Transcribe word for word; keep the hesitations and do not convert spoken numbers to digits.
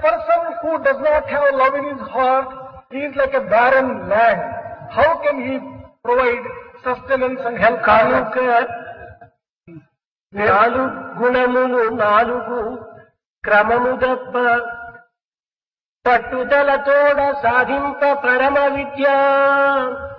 person who does not have love in his heart, he is like a barren land. How can he provide sustenance and help? కనుక నాలుగు గుణములు నాలుగు క్రమము దప్ప పట్టుదలతోడ సాధింప పరమ విద్య